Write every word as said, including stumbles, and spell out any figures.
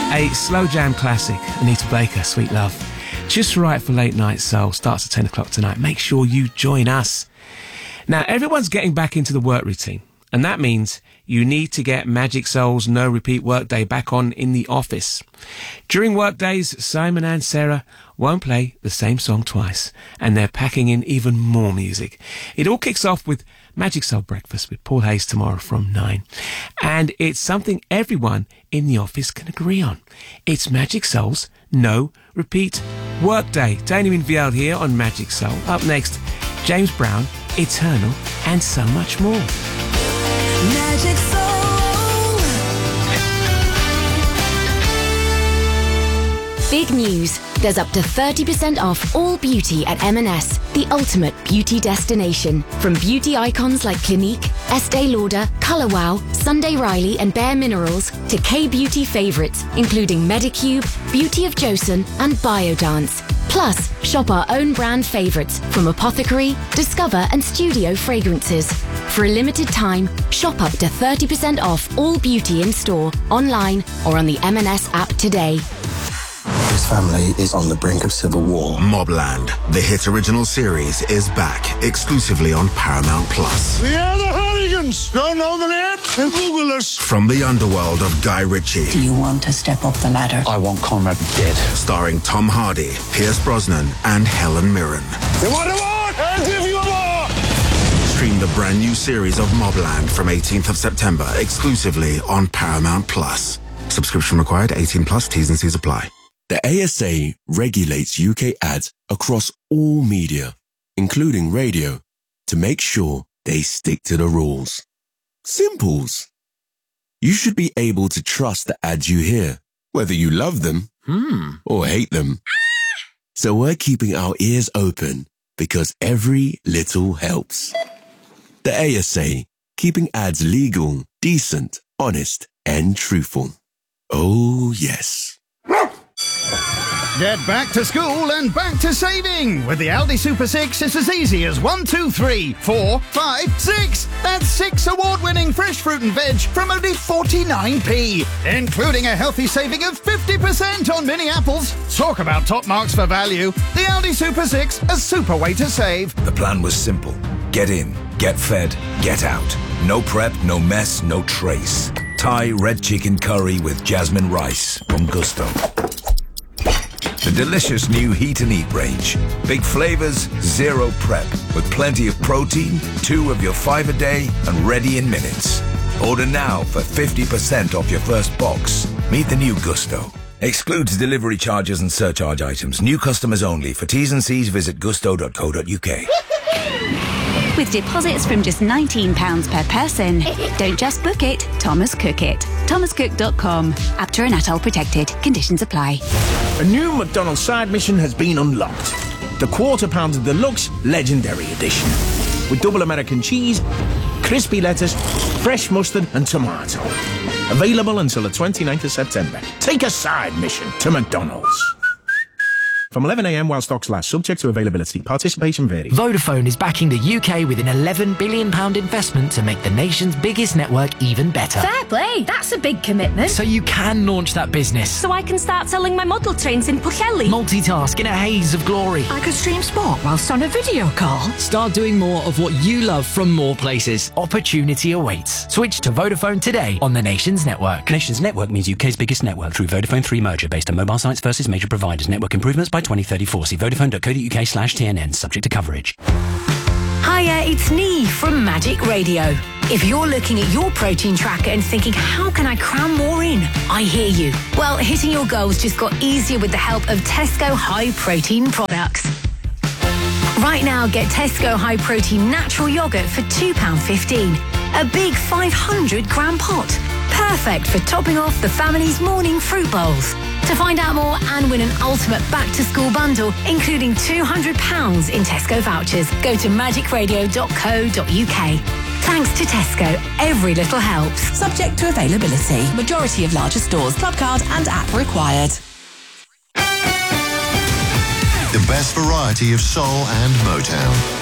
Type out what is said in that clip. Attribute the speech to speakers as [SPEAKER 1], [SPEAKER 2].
[SPEAKER 1] A slow jam classic, Anita Baker, Sweet Love. Just right for late night soul. Starts at ten o'clock tonight. Make sure you join us. Now, everyone's getting back into the work routine, and that means you need to get Magic Soul's No Repeat Workday back on in the office. During workdays, Simon and Sarah won't play the same song twice, and they're packing in even more music. It all kicks off with Magic Soul Breakfast with Paul Hayes tomorrow from nine. And it's something everyone in the office can agree on. It's Magic Soul's No Repeat Workday. Damien Vielle here on Magic Soul. Up next, James Brown, Eternal, and so much more.
[SPEAKER 2] Magic Soul.
[SPEAKER 3] Big news. There's up to thirty percent off all beauty at M and S, the ultimate beauty destination. From beauty icons like Clinique, Estee Lauder, Colour Wow, Sunday Riley and Bare Minerals to K-beauty favourites, including Medicube, Beauty of Joseon and Biodance. Plus, shop our own brand favourites from Apothecary, Discover and Studio Fragrances. For a limited time, shop up to thirty percent off all beauty in store, online or on the M and S app today.
[SPEAKER 4] His family is on the brink of civil war.
[SPEAKER 5] Mobland, the hit original series, is back exclusively on Paramount Plus.
[SPEAKER 6] We are the hooligans! Don't know the name? And Google us.
[SPEAKER 5] From the underworld of Guy Ritchie.
[SPEAKER 7] Do you want to step up the ladder?
[SPEAKER 4] I want Conrad dead.
[SPEAKER 5] Starring Tom Hardy, Pierce Brosnan, and Helen Mirren.
[SPEAKER 6] You want a war? I'll give you a war!
[SPEAKER 5] Stream the brand new series of Mobland from eighteenth of September exclusively on Paramount Plus. Subscription required, eighteen plus, T's and C's apply.
[SPEAKER 8] The A S A regulates U K ads across all media, including radio, to make sure they stick to the rules. Simples. You should be able to trust the ads you hear, whether you love them hmm. or hate them. So we're keeping our ears open because every little helps. The A S A, keeping ads legal, decent, honest, and truthful. Oh, yes.
[SPEAKER 9] Get back to school and back to saving. With the Aldi Super six, it's as easy as one, two, three, four, five, six. That's six award-winning fresh fruit and veg from only forty-nine p, including a healthy saving of fifty percent on mini apples. Talk about top marks for value. The Aldi Super six, a super way to save.
[SPEAKER 10] The plan was simple. Get in, get fed, get out. No prep, no mess, no trace. Thai red chicken curry with jasmine rice from Gusto. The delicious new Heat and Eat range. Big flavors, zero prep, with plenty of protein, two of your five a day, and ready in minutes. Order now for fifty percent off your first box. Meet the new Gusto. Excludes delivery charges and surcharge items. New customers only. For T's and C's, visit gusto dot co dot uk.
[SPEAKER 11] With deposits from just nineteen pounds per person. Don't just book it, Thomas Cook it. thomas cook dot com. Apter and Atoll protected. Conditions apply.
[SPEAKER 12] A new McDonald's side mission has been unlocked. The Quarter Pounder Deluxe Legendary Edition. With double American cheese, crispy lettuce, fresh mustard and tomato. Available until the twenty-ninth of September. Take a side mission to McDonald's. From eleven a m while stocks last, subject to availability. Participation varies.
[SPEAKER 13] Vodafone is backing the U K with an eleven billion pounds investment to make the nation's biggest network even better.
[SPEAKER 14] Fair play, that's a big commitment.
[SPEAKER 13] So you can launch that business.
[SPEAKER 14] So I can start selling my model trains in Pwllheli.
[SPEAKER 13] Multitask in a haze of glory.
[SPEAKER 14] I could stream sport whilst on a video call.
[SPEAKER 13] Start doing more of what you love from more places. Opportunity awaits. Switch to Vodafone today on the nation's network.
[SPEAKER 15] Nation's network means U K's biggest network through Vodafone three merger based on mobile sites versus major providers. Network improvements by twenty thirty-four. See vodafone dot co dot uk slash T N N, subject to coverage.
[SPEAKER 3] Hiya, it's Nee from Magic Radio. If you're looking at your protein tracker and thinking, how can I cram more in? I hear you. Well, hitting your goals just got easier with the help of Tesco High Protein products. Right now, get Tesco High Protein Natural Yogurt for two pounds fifteen. A big five hundred gram pot. Perfect for topping off the family's morning fruit bowls. To find out more and win an ultimate back-to-school bundle, including two hundred pounds in Tesco vouchers, go to magic radio dot co dot uk. Thanks to Tesco, every little helps.
[SPEAKER 16] Subject to availability. Majority of larger stores. Club card and app required.
[SPEAKER 17] The best variety of soul and Motown.